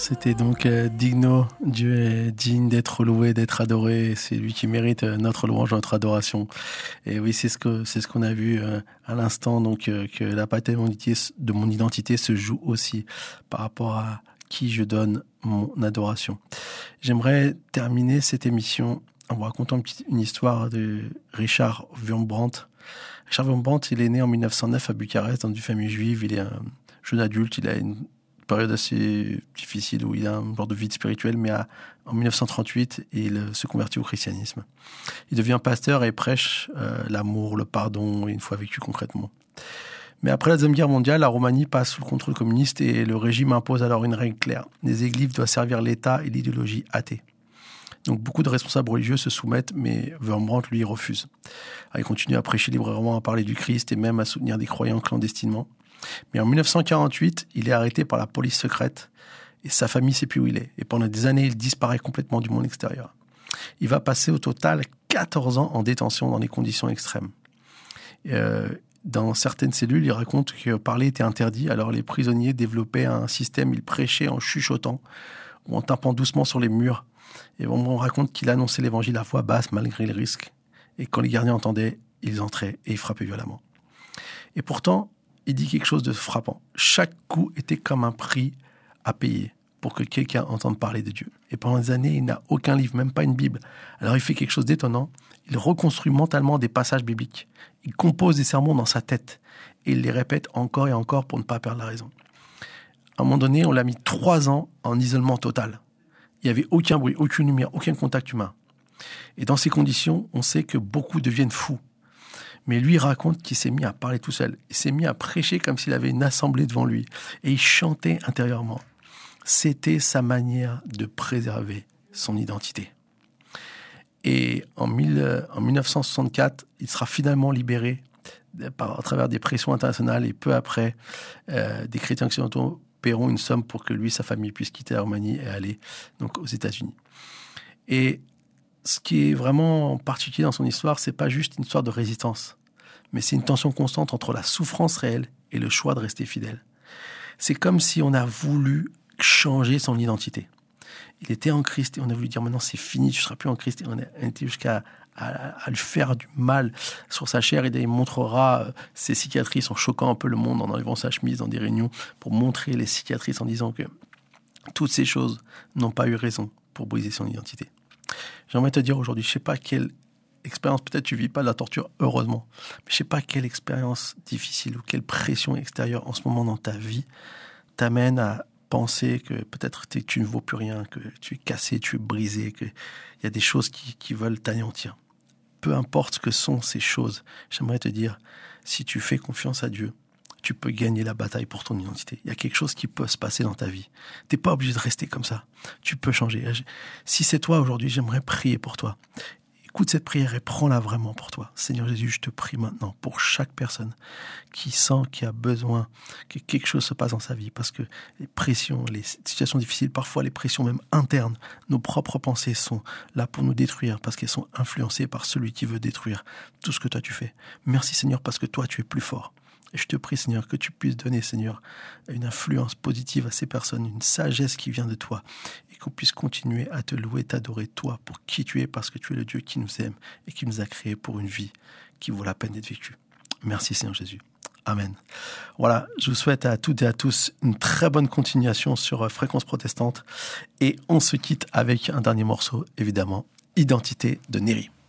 C'était donc Digno, Dieu est digne d'être loué, d'être adoré, c'est lui qui mérite notre louange, notre adoration. Et oui, c'est ce qu'on a vu à l'instant, donc que la bataille de mon identité se joue aussi par rapport à qui je donne mon adoration. J'aimerais terminer cette émission en vous racontant une histoire de Richard Wurmbrand. Richard Wurmbrand, il est né en 1909 à Bucarest, dans une famille juive. Il est un jeune adulte, il a une période assez difficile où il a un genre de vide spirituel, mais en 1938, il se convertit au christianisme. Il devient pasteur et prêche l'amour, le pardon, une fois vécu concrètement. Mais après la Deuxième Guerre mondiale, la Roumanie passe sous le contrôle communiste et le régime impose alors une règle claire. Les églises doivent servir l'État et l'idéologie athée. Donc beaucoup de responsables religieux se soumettent, mais Wurmbrand, lui, refuse. Alors, il continue à prêcher librement, à parler du Christ et même à soutenir des croyants clandestinement. Mais en 1948, il est arrêté par la police secrète et sa famille ne sait plus où il est. Et pendant des années, il disparaît complètement du monde extérieur. Il va passer au total 14 ans en détention dans des conditions extrêmes. Dans certaines cellules, il raconte que parler était interdit. Alors les prisonniers développaient un système, ils prêchaient en chuchotant ou en tapant doucement sur les murs. Et on raconte qu'il annonçait l'évangile à voix basse malgré le risque. Et quand les gardiens entendaient, ils entraient et ils frappaient violemment. Et pourtant, il dit quelque chose de frappant. Chaque coup était comme un prix à payer pour que quelqu'un entende parler de Dieu. Et pendant des années, il n'a aucun livre, même pas une Bible. Alors il fait quelque chose d'étonnant. Il reconstruit mentalement des passages bibliques. Il compose des sermons dans sa tête. Et il les répète encore et encore pour ne pas perdre la raison. À un moment donné, on l'a mis 3 ans en isolement total. Il n'y avait aucun bruit, aucune lumière, aucun contact humain. Et dans ces conditions, on sait que beaucoup deviennent fous. Mais lui raconte qu'il s'est mis à parler tout seul. Il s'est mis à prêcher comme s'il avait une assemblée devant lui. Et il chantait intérieurement. C'était sa manière de préserver son identité. Et en 1964, il sera finalement libéré à travers des pressions internationales. Et peu après, des chrétiens occidentaux paieront une somme pour que lui et sa famille puissent quitter la Roumanie et aller donc, aux États-Unis. Et ce qui est vraiment particulier dans son histoire, c'est pas juste une histoire de résistance, mais c'est une tension constante entre la souffrance réelle et le choix de rester fidèle. C'est comme si on a voulu changer son identité. Il était en Christ et on a voulu dire maintenant c'est fini, tu ne seras plus en Christ. Et on a été jusqu'à lui faire du mal sur sa chair. Et il montrera ses cicatrices en choquant un peu le monde, en enlevant sa chemise dans des réunions pour montrer les cicatrices en disant que toutes ces choses n'ont pas eu raison pour briser son identité. J'aimerais te dire aujourd'hui, je ne sais pas quelle expérience, peut-être tu ne vis pas de la torture, heureusement, mais je ne sais pas quelle expérience difficile ou quelle pression extérieure en ce moment dans ta vie t'amène à penser que peut-être tu ne vaux plus rien, que tu es cassé, tu es brisé, qu'il y a des choses qui veulent t'anéantir. Peu importe ce que sont ces choses, j'aimerais te dire, si tu fais confiance à Dieu, tu peux gagner la bataille pour ton identité. Il y a quelque chose qui peut se passer dans ta vie. Tu n'es pas obligé de rester comme ça. Tu peux changer. Si c'est toi aujourd'hui, j'aimerais prier pour toi. Écoute cette prière et prends-la vraiment pour toi. Seigneur Jésus, je te prie maintenant pour chaque personne qui sent qu'il a besoin que quelque chose se passe dans sa vie. Parce que les pressions, les situations difficiles, parfois les pressions même internes, nos propres pensées sont là pour nous détruire parce qu'elles sont influencées par celui qui veut détruire tout ce que toi tu fais. Merci Seigneur parce que toi tu es plus fort. Et je te prie, Seigneur, que tu puisses donner, Seigneur, une influence positive à ces personnes, une sagesse qui vient de toi, et qu'on puisse continuer à te louer, t'adorer, toi, pour qui tu es, parce que tu es le Dieu qui nous aime et qui nous a créés pour une vie qui vaut la peine d'être vécue. Merci, Seigneur Jésus. Amen. Voilà, je vous souhaite à toutes et à tous une très bonne continuation sur Fréquence Protestante, et on se quitte avec un dernier morceau, évidemment, Identité de Néry.